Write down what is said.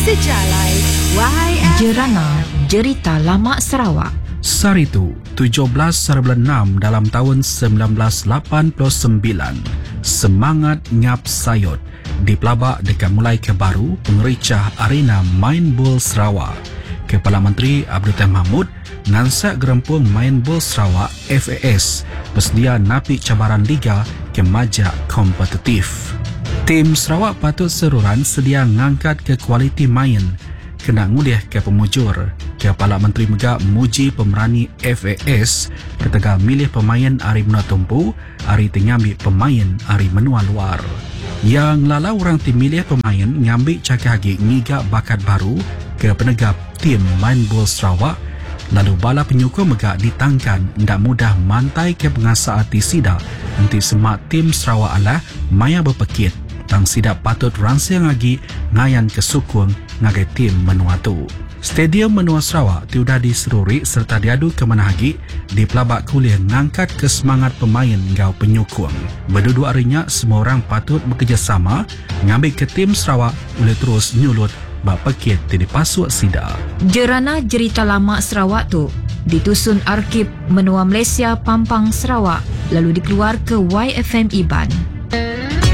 Sejalai Jerana Jerita Lama Sarawak. Saritu 17/6 dalam tahun 1989. Semangat ngap sayot dipelabak dekat mulai ke baru pengericah arena Main Bola Sarawak. Kepala Menteri Abdul Tahir Mahmud ngansak gerempung Main Bola Sarawak FAS bersedia napi cabaran liga ke majak kompetitif. Tim Sarawak patut seruran sedia ngangkat ke kualiti main kena ngulih ke pemujur. Kepala Menteri Megak muji pemerani FAS ketegal milih pemain hari menua tumpu, hari tengambil pemain hari menua luar. Yang lala orang tim milih pemain ngambil cakap ngigak bakat baru ke penegap tim Main Bola Sarawak. Lalu bala penyokong Megak ditangkan tidak mudah mantai ke pengasah arti sida untuk semak tim Sarawak ala maya berpekit tang sida patut rangsang lagi ngayan kesukung ngagai tim menua tu. Stadium Menua Sarawak tiudah diseruri serta diadu ke manahagi di pelabak kuliah ngangkat kesemangat pemain ngau penyokong. Berdua harinya semua orang patut bekerjasama ngambil ke tim Sarawak boleh terus nyulut bak pekit di pasuk sida. Jerana Jerita Lama Sarawak tu ditusun Arkib Menua Malaysia Pampang Sarawak lalu dikeluar ke YFM Iban.